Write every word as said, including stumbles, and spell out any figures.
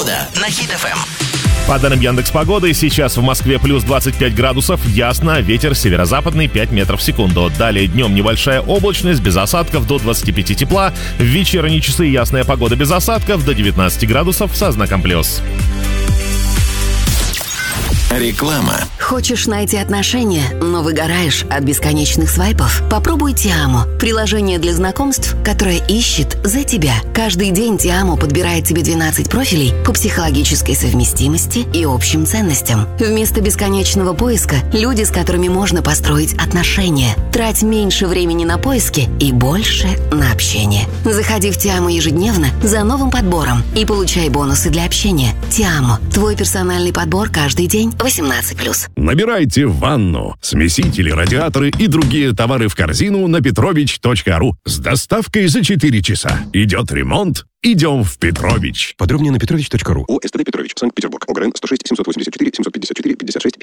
Погода на Хит эф эм. По данным Яндекс.Погоды, сейчас в Москве плюс двадцать пять градусов, ясно, ветер северо-западный пять метров в секунду. Далее днем небольшая облачность, без осадков до двадцати пяти тепла. В вечерние часы ясная погода без осадков до девятнадцати градусов со знаком плюс. Реклама. Хочешь найти отношения, но выгораешь от бесконечных свайпов? Попробуй Тиамо. Приложение для знакомств, которое ищет за тебя. Каждый день Тиамо подбирает тебе двенадцать профилей по психологической совместимости и общим ценностям. Вместо бесконечного поиска – люди, с которыми можно построить отношения. Трать меньше времени на поиски и больше на общение. Заходи в Тиамо ежедневно за новым подбором и получай бонусы для общения. Тиамо – твой персональный подбор каждый день. восемнадцать плюс. Набирайте ванну, смесители, радиаторы и другие товары в корзину на петрович точка ру с доставкой за четыре часа. Идет ремонт, идем в Петрович. Подробнее на петрович точка ру. ОСТД Петрович, Санкт-Петербург. ОГРН сто шесть семьсот восемьдесят четыре семьсот пятьдесят четыре пятьдесят шесть